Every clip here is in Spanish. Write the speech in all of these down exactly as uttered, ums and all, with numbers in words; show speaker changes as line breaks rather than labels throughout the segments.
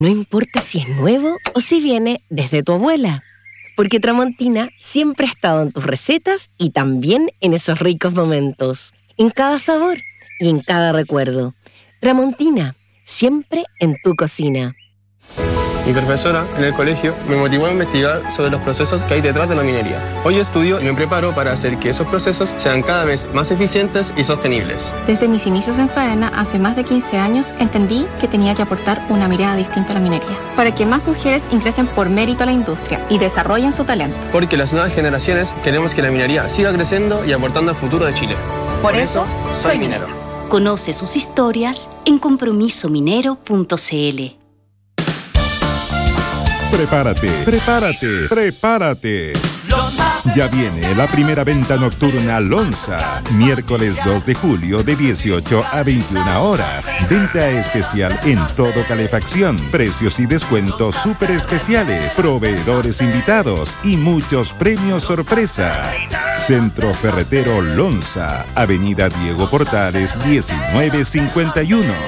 No importa si es nuevo o si viene desde tu abuela. Porque Tramontina siempre ha estado en tus recetas y también en esos ricos momentos. En cada sabor y en cada recuerdo. Tramontina, siempre en tu cocina.
Mi profesora en el colegio me motivó a investigar sobre los procesos que hay detrás de la minería. Hoy estudio y me preparo para hacer que esos procesos sean cada vez más eficientes y sostenibles.
Desde mis inicios en Faena, hace más de quince años, entendí que tenía que aportar una mirada distinta a la minería, para que más mujeres ingresen por mérito a la industria y desarrollen su talento.
Porque las nuevas generaciones queremos que la minería siga creciendo y aportando al futuro de Chile.
Por, por eso, soy minero.
Conoce sus historias en compromiso minero punto c l.
Prepárate, prepárate, prepárate. Ya viene la primera venta nocturna Lonza, miércoles dos de julio de dieciocho a veintiuna horas. Venta especial en todo calefacción, precios y descuentos súper especiales, proveedores invitados y muchos premios sorpresa. Centro Ferretero Lonza, Avenida Diego Portales diecinueve cincuenta y uno.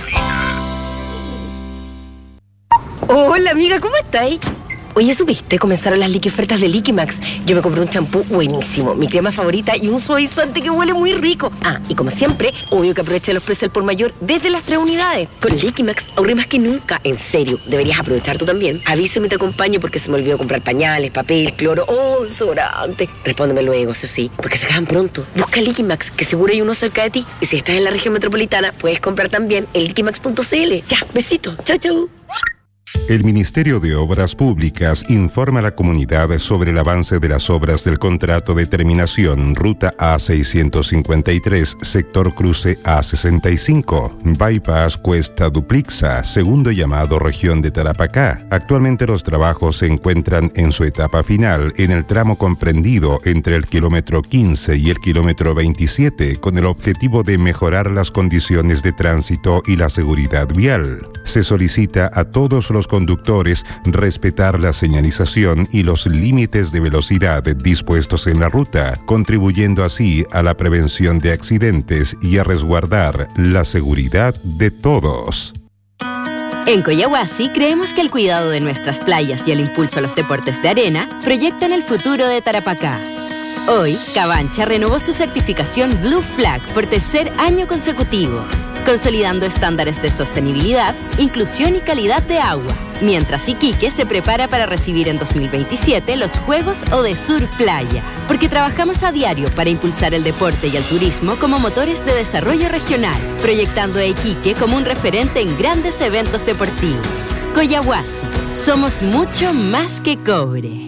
Hola amiga, ¿cómo estáis? Oye, ¿supiste? Comenzaron las liqui ofertas de Liquimax. Yo me compré un champú buenísimo, mi crema favorita y un suavizante que huele muy rico. Ah, y como siempre, obvio que aproveché los precios al por mayor desde las tres unidades. Con Liquimax ahorré más que nunca. En serio, deberías aprovechar tú también. Avísame y te acompaño porque se me olvidó comprar pañales, papel, cloro o desodorante. Respóndeme luego, eso sí, porque se acaban pronto. Busca Liquimax, que seguro hay uno cerca de ti. Y si estás en la región metropolitana, puedes comprar también en liquimax punto c l. Ya, besito. Chau, chau.
El Ministerio de Obras Públicas informa a la comunidad sobre el avance de las obras del contrato de terminación Ruta A seiscientos cincuenta y tres, sector cruce A sesenta y cinco, Bypass Cuesta Duplixa, segundo llamado región de Tarapacá. Actualmente los trabajos se encuentran en su etapa final en el tramo comprendido entre el kilómetro quince y el kilómetro veintisiete, con el objetivo de mejorar las condiciones de tránsito y la seguridad vial. Se solicita a todos los conductores respetar la señalización y los límites de velocidad dispuestos en la ruta, contribuyendo así a la prevención de accidentes y a resguardar la seguridad de todos.
En Coyahuasi creemos que el cuidado de nuestras playas y el impulso a los deportes de arena proyectan el futuro de Tarapacá. Hoy, Cabancha renovó su certificación Blue Flag por tercer año consecutivo, consolidando estándares de sostenibilidad, inclusión y calidad de agua, mientras Iquique se prepara para recibir en dos mil veintisiete los Juegos Odesur Playa, porque trabajamos a diario para impulsar el deporte y el turismo como motores de desarrollo regional, proyectando a Iquique como un referente en grandes eventos deportivos. Coyahuasi, somos mucho más que cobre.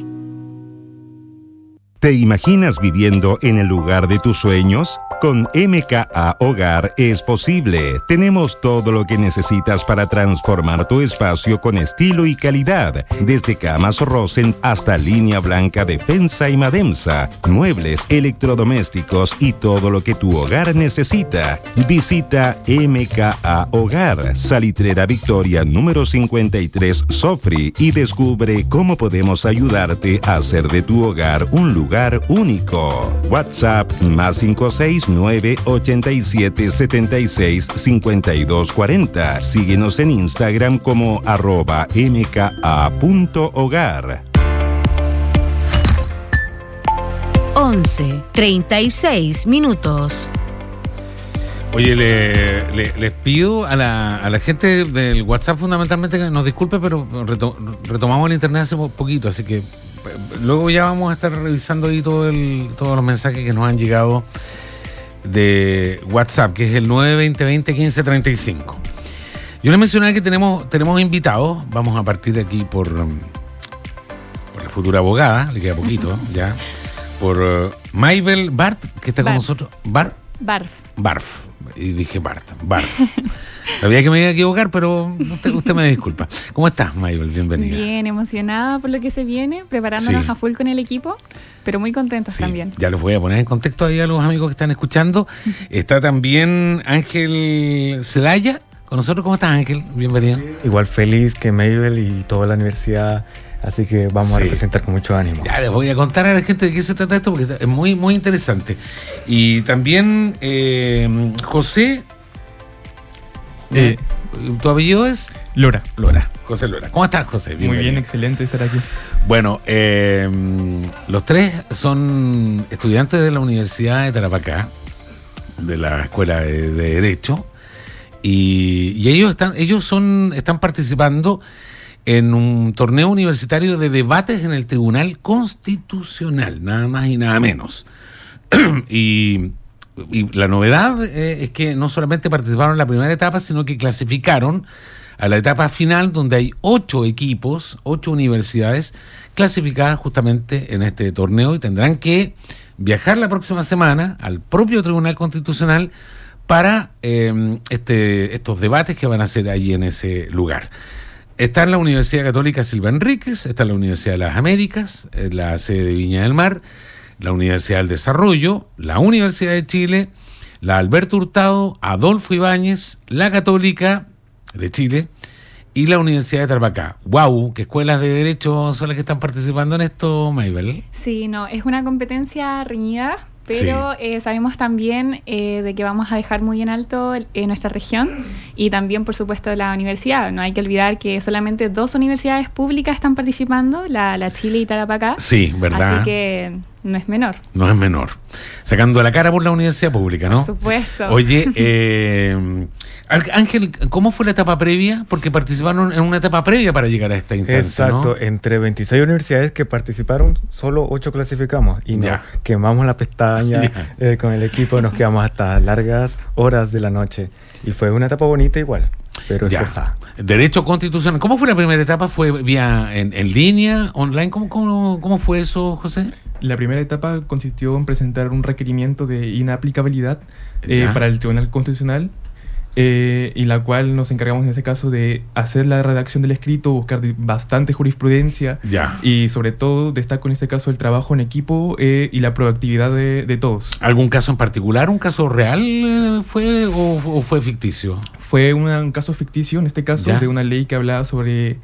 ¿Te imaginas viviendo en el lugar de tus sueños? Con M K A Hogar es posible. Tenemos todo lo que necesitas para transformar tu espacio con estilo y calidad. Desde camas Rosen hasta línea blanca Defensa y Mademsa, muebles, electrodomésticos y todo lo que tu hogar necesita. Visita M K A Hogar, Salitrera Victoria número cincuenta y tres Sofri, y descubre cómo podemos ayudarte a hacer de tu hogar un lugar único. WhatsApp más cinco seis nueve ocho siete siete seis cinco dos cuatro cero. Síguenos en Instagram como arroba mka.hogar.
once, treinta y seis minutos.
Oye, le, le, les pido a la, a la gente del WhatsApp fundamentalmente que nos disculpe, pero reto, retomamos el internet hace poquito, así que luego ya vamos a estar revisando ahí todo el, todos los mensajes que nos han llegado de WhatsApp, que es el nueve veinte veinte quince treinta y cinco. Yo les mencioné que tenemos, tenemos invitados. Vamos a partir de aquí por, por la futura abogada, le queda poquito ya, por uh, Maybel Bart, que está
Barf.
con nosotros. Bar,
Barf.
Barf. Y dije Bart, Barf. Sabía que me iba a equivocar, pero usted, usted me disculpa. ¿Cómo estás, Maybel? Bienvenida.
Bien, emocionada por lo que se viene, preparándonos
Sí.
a full con el equipo, pero muy contentos
Sí,
también.
ya los voy a poner en contexto ahí a los amigos que están escuchando. Está también Ángel Zelaya con nosotros. ¿Cómo estás, Ángel? Bienvenido.
Igual feliz que Maybel y toda la universidad, así que vamos
Sí.
a representar con mucho ánimo.
Ya les voy a contar a la gente de qué se trata esto, porque es muy, muy interesante. Y también eh, José,
Eh,
¿tu apellido es?
Lora.
Lora. José Lora. ¿Cómo estás, José?
Bienvenido. Muy bien, excelente estar aquí.
Bueno, eh, los tres son estudiantes de la Universidad de Tarapacá, de la Escuela de, de Derecho, y, y ellos están, ellos son, están participando en un torneo universitario de debates en el Tribunal Constitucional, nada más y nada menos. y, y la novedad eh, es que no solamente participaron en la primera etapa, sino que clasificaron a la etapa final, donde hay ocho equipos, ocho universidades clasificadas justamente en este torneo, y tendrán que viajar la próxima semana al propio Tribunal Constitucional para eh, este, estos debates que van a hacer allí en ese lugar. Está en la Universidad Católica Silva Enríquez, está en la Universidad de las Américas, la sede de Viña del Mar, la Universidad del Desarrollo, la Universidad de Chile, la Alberto Hurtado, Adolfo Ibáñez, la Católica de Chile y la Universidad de Tarapacá. ¡Wow! ¿Qué escuelas de derecho son las que están participando en esto, Maybel?
Sí, no, es una competencia reñida, pero sí. eh, sabemos también eh, de que vamos a dejar muy en alto eh, nuestra región y también, por supuesto, la universidad. No hay que olvidar que solamente dos universidades públicas están participando, la, la Chile y Tarapacá.
Sí, ¿verdad?
Así que no es menor.
No es menor. Sacando la cara por la universidad pública, ¿no?
Por supuesto.
Oye, eh, Ángel, ¿cómo fue la etapa previa? Porque participaron en una etapa previa para llegar a esta instancia,
exacto,
¿no?
Entre veintiséis universidades que participaron, solo ocho clasificamos y nos
Ya.
quemamos la pestaña eh, con el equipo, nos quedamos hasta largas horas de la noche y fue una etapa bonita igual, pero
Ya.
esforzada.
Derecho constitucional. ¿Cómo fue la primera etapa? ¿Fue vía en, en línea, online? ¿Cómo, cómo, ¿Cómo fue eso, José?
La primera etapa consistió en presentar un requerimiento de inaplicabilidad eh, para el Tribunal Constitucional, eh, y la cual nos encargamos en ese caso de hacer la redacción del escrito, buscar de bastante jurisprudencia
Ya.
y sobre todo destaco en este caso el trabajo en equipo eh, y la proactividad de, de todos.
¿Algún caso en particular? ¿Un caso real eh, fue o, o fue ficticio?
Fue una, un caso ficticio, en este caso,
Ya.
de una ley que hablaba sobre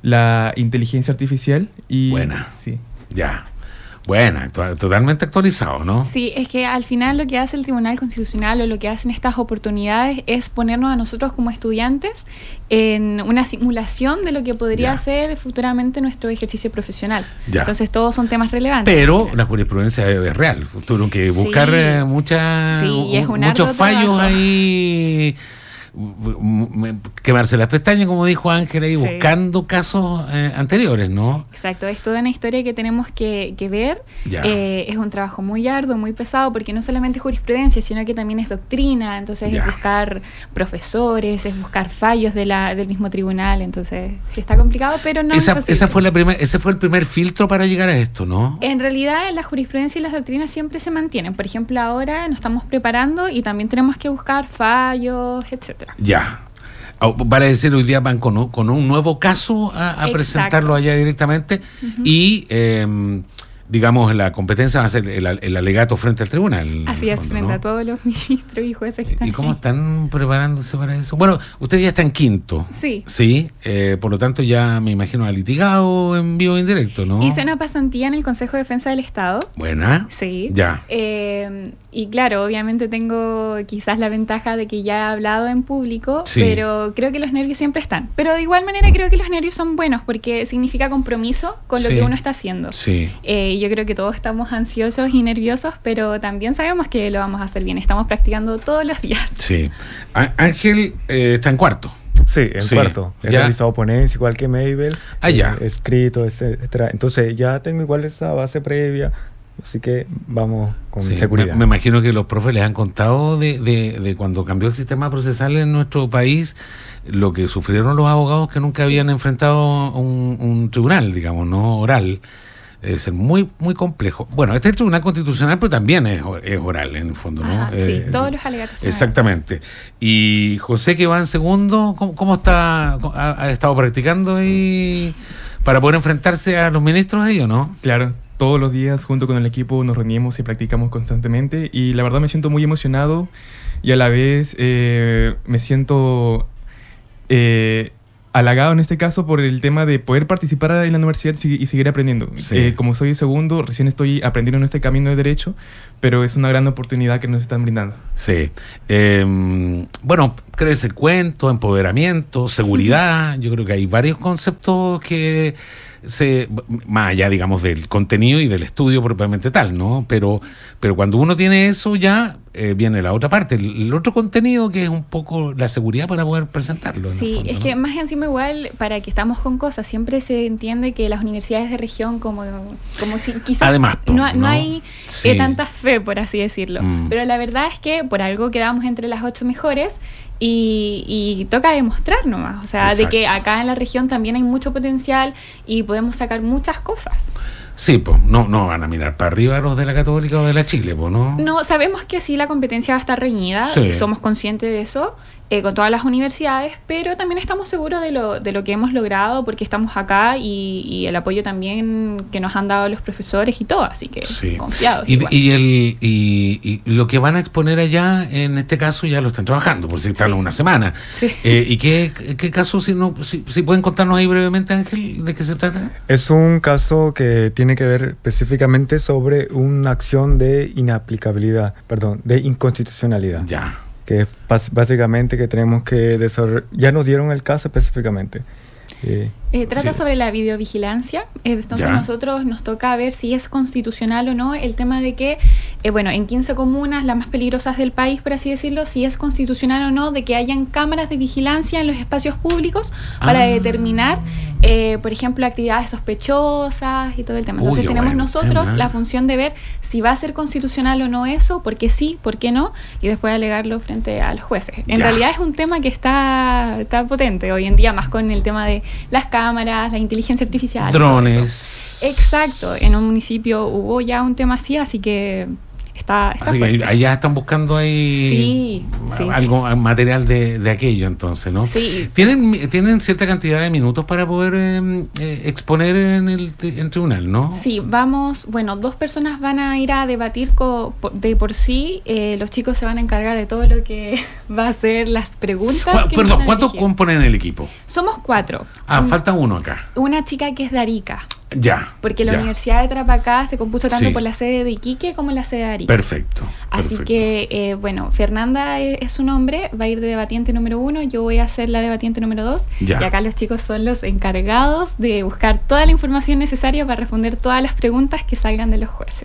la inteligencia artificial y...
Buena.
Sí.
Ya. Buena, to- totalmente actualizado, ¿no?
Sí, es que al final lo que hace el Tribunal Constitucional o lo que hacen estas oportunidades es ponernos a nosotros como estudiantes en una simulación de lo que podría
Ya.
ser futuramente nuestro ejercicio profesional.
Ya.
Entonces todos son temas relevantes.
Pero la jurisprudencia es real. Tuvieron que buscar
Sí.
eh, muchas,
Sí, y es un
muchos
arduo
fallos
trabajo.
ahí. Quemarse las pestañas, como dijo Ángel, ahí
Sí.
buscando casos eh, anteriores, ¿no?
Exacto, es toda una historia que tenemos que, que ver.
Ya.
Eh, es un trabajo muy arduo, muy pesado, porque no solamente es jurisprudencia, sino que también es doctrina. Entonces
Ya.
es buscar profesores, es buscar fallos de la, del mismo tribunal. Entonces sí está complicado, pero no
esa,
imposible.
esa fue la primer, ese fue el primer filtro para llegar a esto, ¿no?
En realidad, la jurisprudencia y las doctrinas siempre se mantienen. Por ejemplo, ahora nos estamos preparando y también tenemos que buscar fallos, etcétera.
Ya. Ah, Para decir, hoy día van con, un- con un nuevo caso a, a
Exacto.
presentarlo allá directamente.
Ujú.
Y, eh, digamos, la competencia va a ser el, el alegato frente al tribunal. en
Así
el
es,
fondo,
frente
¿no?
a todos los ministros y jueces que están
¿Y cómo
ahí.
están preparándose para eso? Bueno, usted ya está en quinto.
Sí.
Sí, eh, por lo tanto ya me imagino ha litigado en vivo e indirecto, ¿no?
Hice una pasantía en el Consejo de Defensa del Estado.
Buena.
Sí.
Ya.
Eh, y claro, obviamente tengo quizás la ventaja de que ya he hablado en público,
Sí.
pero creo que los nervios siempre están. Pero de igual manera creo que los nervios son buenos porque significa compromiso con lo
Sí.
que uno está haciendo.
Sí.
Eh, yo creo que todos estamos ansiosos y nerviosos, pero también sabemos que lo vamos a hacer bien. Estamos practicando todos los días.
Sí. Á- Ángel eh, está en cuarto.
Sí, en
Sí,
cuarto. He
ya.
realizado ponencia igual que Mabel.
Ah, ya.
eh, escrito, etcétera. Entonces ya tengo igual esa base previa, así que vamos con
Sí,
seguridad.
Me, me imagino que los profes les han contado de, de, de cuando cambió el sistema procesal en nuestro país, lo que sufrieron los abogados que nunca habían enfrentado un, un tribunal, digamos, no oral. Debe ser muy, muy complejo. Bueno, este es el Tribunal Constitucional, pero también es, es oral, en el fondo, ¿no?
Ajá,
Eh,
sí, todos los alegatos son
Exactamente. Y José, que va en segundo, ¿cómo, cómo está? ¿Ha, ha estado practicando ahí para poder enfrentarse a los ministros ahí o no?
Claro, todos los días junto con el equipo nos reunimos y practicamos constantemente y la verdad me siento muy emocionado y a la vez eh, me siento eh, halagado en este caso por el tema de poder participar en la universidad y seguir aprendiendo.
Sí.
Eh, como soy segundo, recién estoy aprendiendo en este camino de derecho, pero es una gran oportunidad que nos están brindando.
Sí. Eh, bueno, crece cuento, empoderamiento, seguridad. Yo creo que hay varios conceptos que se, más allá, digamos, del contenido y del estudio propiamente tal, ¿no? Pero, pero cuando uno tiene eso ya eh, viene la otra parte, el, el otro contenido que es un poco la seguridad para poder presentarlo.
Sí,
fondo,
es
¿no?
que más encima igual, para que estamos con cosas, siempre se entiende que las universidades de región como, como si quizás
Además,
no,
¿no?
no hay
Sí.
eh, tanta fe, por así decirlo.
Mm.
Pero la verdad es que por algo quedamos entre las ocho mejores. Y, y toca demostrar nomás, o sea,
Exacto.
de que acá en la región también hay mucho potencial y podemos sacar muchas cosas.
Sí, pues no, no van a mirar para arriba los de la Católica o de la Chile, pues, ¿no?
No, sabemos que sí la competencia va a estar reñida,
Sí.
somos conscientes de eso, eh, con todas las universidades, pero también estamos seguros de lo, de lo que hemos logrado porque estamos acá y, y el apoyo también que nos han dado los profesores y todo, así que
Sí.
confiados.
Y,
igual.
y, el, y, y lo que van a exponer allá, en este caso, ya lo están trabajando, por si están
Sí.
una semana.
Sí.
Eh, ¿Y qué, qué caso, si, no, si, si pueden contarnos ahí brevemente, Ángel, de qué se trata?
Es un caso que tiene que ver específicamente sobre una acción de inaplicabilidad, perdón, de inconstitucionalidad.
Ya.
Que es bas- básicamente que tenemos que desarrollar, ya nos dieron el caso específicamente. Eh,
Eh, trata
Sí.
sobre la videovigilancia, eh, entonces
Ya.
nosotros nos toca ver si es constitucional o no el tema de que, eh, bueno, en quince comunas, las más peligrosas del país, por así decirlo, si es constitucional o no de que hayan cámaras de vigilancia en los espacios públicos para
Ah.
determinar, eh, por ejemplo, actividades sospechosas y todo el tema.
Uy,
Entonces
qué
tenemos
bueno
nosotros
tema.
la función de ver si va a ser constitucional o no eso, por qué sí, por qué no, y después alegarlo frente a los jueces. En
Ya.
realidad es un tema que está, está potente hoy en día, más con el tema de las cámaras, la inteligencia artificial. y todo
Drones.
eso. Exacto, en un municipio hubo ya un tema así, así que está, está
Así que
fuerte.
allá están buscando ahí
Sí, sí,
algo, material de, de aquello, entonces, ¿no?
Sí.
¿Tienen, tienen cierta cantidad de minutos para poder eh, eh, exponer en el en tribunal, ¿no?
Sí, vamos, bueno, dos personas van a ir a debatir co- po- de por sí, eh, los chicos se van a encargar de todo lo que va a ser las preguntas.
Cu-
que nos
Perdón,
van a
¿cuántos
elegir.
componen el equipo?
Somos cuatro.
Ah,
Un-
falta uno acá.
Una chica que es de Arica,
Ya.
porque la
ya.
Universidad de Tarapacá se compuso tanto
Sí.
por la sede de Iquique como la sede de Arica.
Perfecto.
Así
perfecto.
que, eh, bueno, Fernanda es, es su nombre, va a ir de debatiente número uno, yo voy a ser la debatiente número dos,
Ya.
y acá los chicos son los encargados de buscar toda la información necesaria para responder todas las preguntas que salgan de los jueces.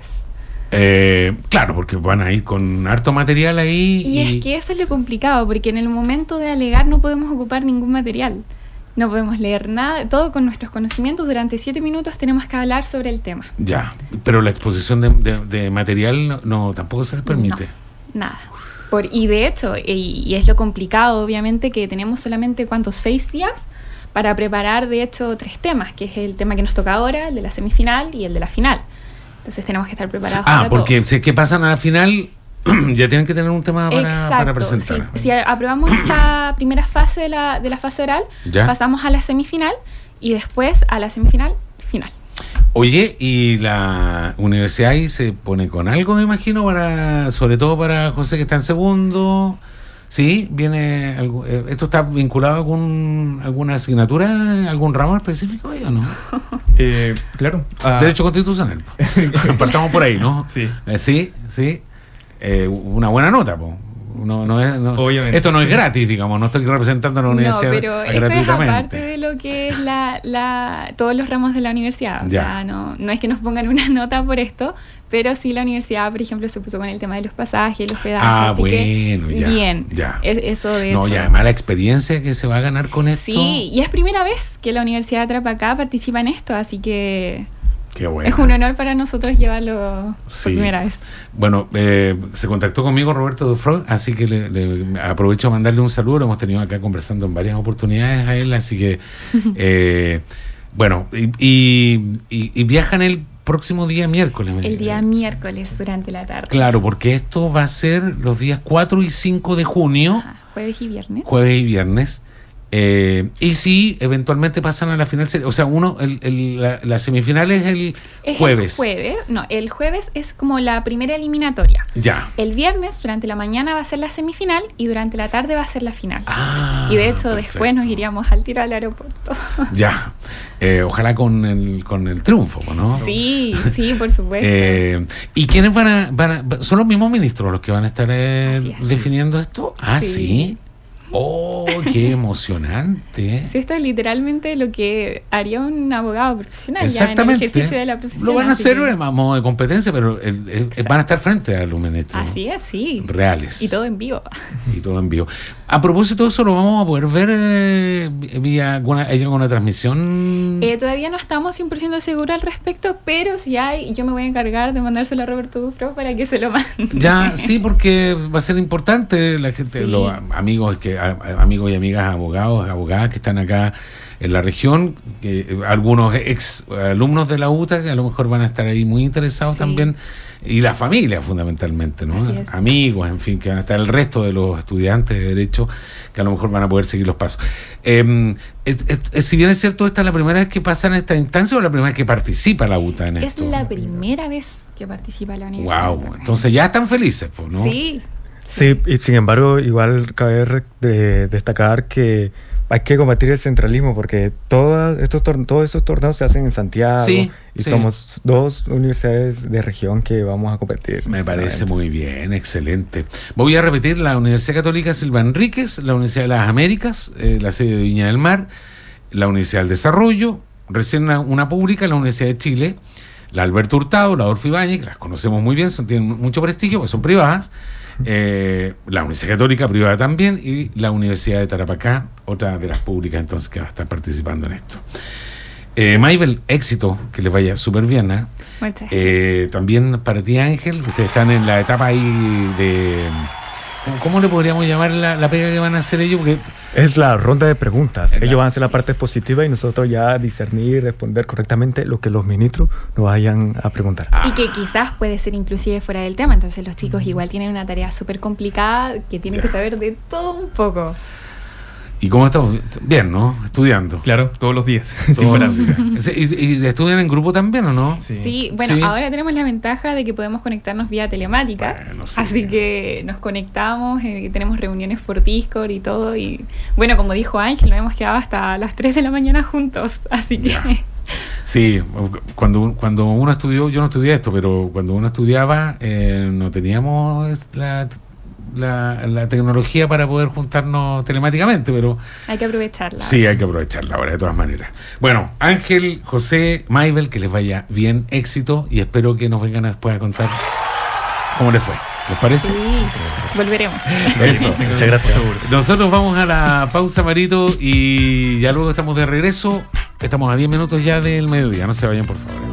Eh, claro, porque van a ir con harto material ahí.
Y, es que eso es lo complicado, porque en el momento de alegar no podemos ocupar ningún material. No podemos leer nada, todo con nuestros conocimientos. Durante siete minutos tenemos que hablar sobre el tema.
Ya, pero la exposición de, de- de material no, no, tampoco se les permite.
Nada. Por, y de hecho, y, y es lo complicado, obviamente, que tenemos solamente, ¿cuántos? Seis días para preparar, de hecho, tres temas, que es el tema que nos toca ahora, el de la semifinal y el de la final. Entonces tenemos que estar preparados
Ah,
para
porque
todo.
si es que pasan a la final, ya tienen que tener un tema para,
Exacto,
para presentar.
Si, si aprobamos esta primera fase de la, de la fase oral,
Ya.
pasamos a la semifinal y después a la semifinal final.
Oye, y la universidad ahí se pone con algo, me imagino, para, sobre todo para José, que está en segundo. ¿Sí? ¿Viene algo, eh, ¿Esto está vinculado a algún, alguna asignatura, algún ramo específico ahí o no?
Eh, claro. ah,
Derecho constitucional. Partamos por ahí, ¿no?
Sí.
Eh, sí, sí. Eh, una buena nota, po. No, no es, no-
Obviamente.
Esto no es gratis, digamos, no estoy representando a la
No,
universidad
pero esto es
gratuitamente.
aparte de lo que es la, la, todos los ramos de la universidad. O
Ya.
sea, no, no es que nos pongan una nota por esto, pero sí la universidad, por ejemplo, se puso con el tema de los pasajes, los pedajes.
Ah,
así que
bueno, ya,
bien.
ya.
Es- eso de
No,
hecho.
y además la experiencia que se va a ganar con esto.
Sí, y es primera vez que la Universidad de Tarapacá participa en esto, así que
Qué bueno.
es un honor para nosotros llevarlo
Sí.
por primera vez.
Bueno, eh, se contactó conmigo Roberto Dufro, así que le, le aprovecho a mandarle un saludo. Lo hemos tenido acá conversando en varias oportunidades a él, así que, eh, bueno, y, y, y- y viajan el próximo día miércoles. me-
El día miércoles durante la tarde.
Claro, porque esto va a ser los días cuatro y cinco de junio,
Ajá, jueves y viernes.
jueves y viernes, Eh, y si eventualmente pasan a la final, o sea, uno, el, el, la, la semifinal es el
es
jueves.
El jueves, no, el jueves es como la primera eliminatoria.
Ya.
El viernes, durante la mañana va a ser la semifinal y durante la tarde va a ser la final.
Ah,
y de hecho,
perfecto.
después nos iríamos al tiro al aeropuerto.
Ya. Eh, ojalá con el, con el triunfo, ¿no?
Sí, sí, por supuesto.
Eh, ¿Y quiénes van a, van a... ¿Son los mismos ministros los que van a estar eh, definiendo esto? Ah, sí. ¿Sí? ¡Oh, qué emocionante!
Sí, esto es literalmente lo que haría un abogado profesional.
Exactamente.
Ya en el ejercicio de la profesión.
Lo van a hacer
que...
a modo de competencia, pero el, el, van a estar frente a los ministros.
Así es, sí.
Reales.
Y todo en vivo.
Y todo en vivo. A propósito de eso, ¿lo vamos a poder ver eh, vía alguna, ¿hay alguna transmisión?
Eh, todavía no estamos cien por ciento seguros al respecto, pero si hay, yo me voy a encargar de mandárselo a Roberto Dufro para que se lo mande.
Ya, sí, porque va a ser importante la gente, sí. Los amigos que amigos y amigas abogados, abogadas que están acá en la región, que algunos ex alumnos de la U T A que a lo mejor van a estar ahí muy interesados, sí. También, y la familia fundamentalmente, ¿no? Amigos, en fin, que van a estar el resto de los estudiantes de Derecho que a lo mejor van a poder seguir los pasos. Eh, es, es, si bien es cierto, ¿esta es la primera vez que pasan a esta instancia o la primera vez que participa la U T A en
es
esto?
Es la primera vez que participa la universidad.
Wow, entonces ya están felices, pues, ¿no?
Sí.
Sí, y sin embargo, igual cabe de destacar que hay que combatir el centralismo porque todos estos, todos estos torneos se hacen en Santiago,
sí,
y
sí.
Somos dos universidades de región que vamos a competir.
Me parece muy bien, excelente. Voy a repetir: la Universidad Católica Silva Enríquez, la Universidad de las Américas, eh, la sede de Viña del Mar, la Universidad del Desarrollo, recién una, una pública, la Universidad de Chile, la Alberto Hurtado, la Adolfo Ibáñez, que las conocemos muy bien, son, tienen mucho prestigio, pues son privadas. Eh, la Universidad Católica privada también y la Universidad de Tarapacá, otra de las públicas entonces que va a estar participando en esto. eh, Maybel, éxito, que les vaya súper bien, ¿eh?
Muchas
eh, también para ti, Ángel, ustedes están en la etapa ahí de... ¿Cómo, cómo le podríamos llamar la, la pega que van a hacer ellos? Porque
es la ronda de preguntas.
Ellos
la, van a hacer la parte positiva y nosotros ya discernir y responder correctamente lo que los ministros nos vayan a preguntar.
Y que quizás puede ser inclusive fuera del tema. Entonces los chicos igual tienen una tarea súper complicada que tienen
ya.
que saber de todo un poco.
¿Y cómo estamos? Bien, ¿no? Estudiando.
Claro, todos los días.
Todos los días. ¿Y, ¿Y estudian en grupo también o no?
Sí, sí bueno, sí. Ahora tenemos la ventaja de que podemos conectarnos vía telemática. Bueno, sí. Así que nos conectamos, eh, tenemos reuniones por Discord y todo. Y bueno, como dijo Ángel, nos hemos quedado hasta las tres de la mañana juntos. Así que...
Ya. Sí, cuando, cuando uno estudió, yo no estudié esto, pero cuando uno estudiaba eh, no teníamos la... La, la tecnología para poder juntarnos telemáticamente, pero
hay que aprovecharla.
Sí, hay que aprovecharla ahora de todas maneras. Bueno, Ángel, José, Maybel, que les vaya bien, éxito, y espero que nos vengan después a contar cómo les fue. ¿Les parece?
Sí, volveremos.
Eso.
Muchas gracias.
Nosotros vamos a la pausa, Marito, y ya luego estamos de regreso. Estamos a diez minutos ya del mediodía, no se vayan, por favor.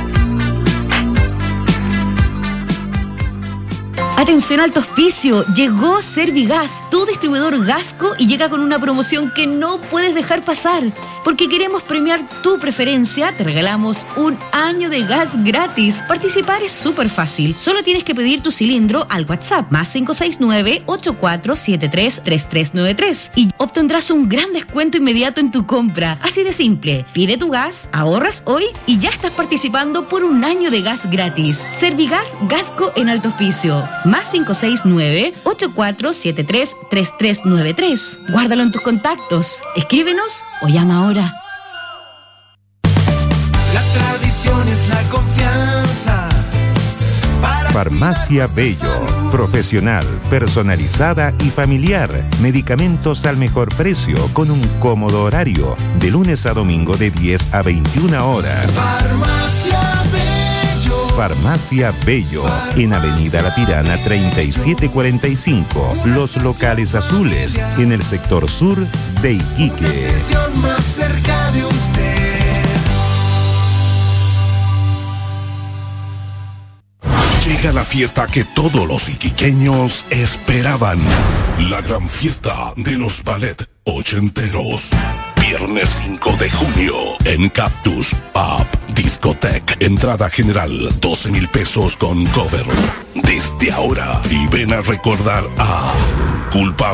Atención, alto auspicio, llegó Servigas, tu distribuidor Gasco, y llega con una promoción que no puedes dejar pasar. Porque queremos premiar tu preferencia, te regalamos un año de gas gratis. Participar es súper fácil, solo tienes que pedir tu cilindro al WhatsApp más cinco seis nueve, ocho cuatro siete tres, tres tres nueve tres y obtendrás un gran descuento inmediato en tu compra. Así de simple, pide tu gas, ahorras hoy y ya estás participando por un año de gas gratis. Servigas Gasco en alto auspicio. Más cinco seis nueve, ocho cuatro siete tres, tres tres nueve tres. Guárdalo en tus contactos. Escríbenos o llama ahora.
La tradición es la confianza.
Farmacia Bello, profesional, personalizada y familiar. Medicamentos al mejor precio con un cómodo horario. De lunes a domingo de diez a veintiuna horas.
Farmacia Bello.
Farmacia Bello, en Avenida La Tirana treinta y siete cuarenta y cinco. Los locales azules, en el sector sur de Iquique.
Más cerca de usted.
Llega la fiesta que todos los iquiqueños esperaban. La gran fiesta de los ballet ochenteros. Viernes cinco de junio en Cactus Pub Discotech. Entrada general doce mil pesos con cover. Desde ahora. Y ven a recordar a Culpa